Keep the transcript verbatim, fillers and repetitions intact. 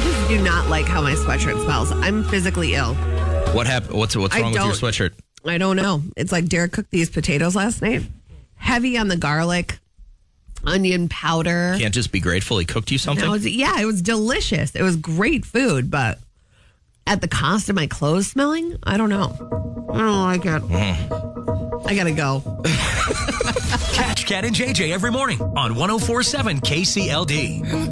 just do not like how my sweatshirt smells. I'm physically ill. What happened? What's what's I wrong with your don't- sweatshirt? I don't know. It's like Derek cooked these potatoes last night. Heavy on the garlic, onion powder. Can't just be grateful he cooked you something? It was, yeah, it was delicious. It was great food, but at the cost of my clothes smelling, I don't know. I don't like it. Mm. I gotta go. Catch Cat and J J every morning on one oh four point seven K C L D.